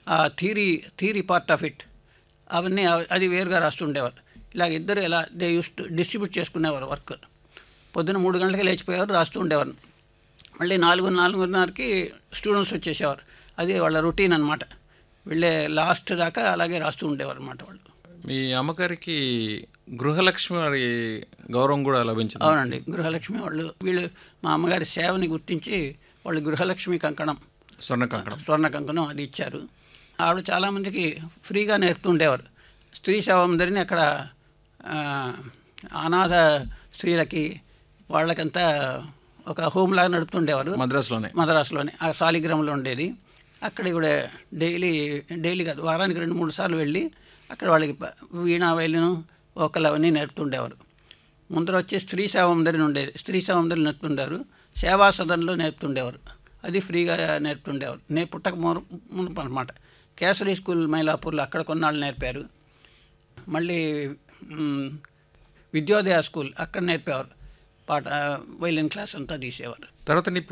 ఆ theory part of it అవన్నీ అది వేరుగా రాస్తుండేవారు. ఇలాగ ఇద్దరు ఎలా దే యూస్ టు డిస్ట్రిబ్యూట్ చేసుకునేవారు వర్క్. పొద్దున్న 3 గంటలకి లేచిపోయేవారు, రాస్తూ ఉండేవారు. మళ్ళీ 4:30కి స్టూడెంట్స్ వచ్చేసేవారు. అది వాళ్ళ రొటీన్ అనమాట. వెళ్ళే లాస్ట్ దాకా అలాగే రాస్తూ ఉండేవారు అనమాట వాళ్ళు. మీ అమ్మగారికి గృహలక్ష్మి వారి గౌరవం కూడా లభించింది. అవునండి, గృహలక్ష్మి వీళ్ళు మా అమ్మగారి సేవని గుర్తించి వాళ్ళు గృహలక్ష్మి కంకణం, స్వర్ణ కంకణం అది ఇచ్చారు. ఆవిడ చాలామందికి ఫ్రీగా నేర్పుతుండేవారు. స్త్రీ సేవందరిని అక్కడ అనాథ స్త్రీలకి వాళ్ళకంతా ఒక హోమ్లాగా నడుపుతుండేవారు. మద్రాసులోనే ఆ సాలిగ్రామంలో ఉండేది. అక్కడ కూడా డైలీ కాదు, వారానికి 2-3 సార్లు వెళ్ళి అక్కడ వాళ్ళకి వీణా వైలిను వోకల్ అవన్నీ నేర్పుతుండేవారు. ముందర వచ్చి స్త్రీ సేవందరిని ఉండేది, స్త్రీ సేవందరిని నేర్పుతుండేవారు. సేవా సదన్లో నేర్పుతుండేవారు, అది ఫ్రీగా నేర్పుతుండేవారు. నేను పుట్టక మునుపు అనమాట. కేసరి స్కూల్ మైలాపూర్లో అక్కడ కొన్నాళ్ళు నేర్పారు. మళ్ళీ విద్యోదయ స్కూల్ అక్కడ నేర్పేవారు, వైలిన్ క్లాస్ అంతా తీసేవారు. తర్వాత